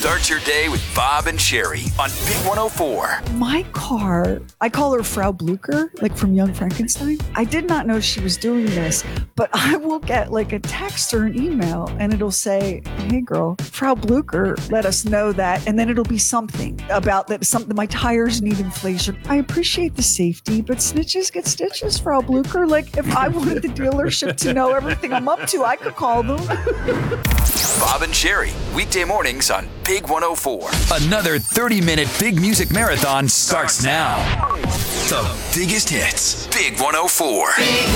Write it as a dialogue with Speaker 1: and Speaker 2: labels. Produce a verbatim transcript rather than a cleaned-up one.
Speaker 1: Start your day with Bob and Sherry on Big one oh four.
Speaker 2: My car, I call her Frau Blucher, like from Young Frankenstein. I did not know she was doing this, but I will get like a text or an email and it'll say, hey girl, Frau Blucher let us know that. And then it'll be something about that, something, my tires need inflation. I appreciate the safety, but snitches get stitches, Frau Blucher. Like if I wanted the dealership to know everything I'm up to, I could call them.
Speaker 1: Bob and Sherry, weekday mornings on Big one oh four.
Speaker 3: Another thirty-minute big music marathon starts now.
Speaker 1: The biggest hits, Big one oh four.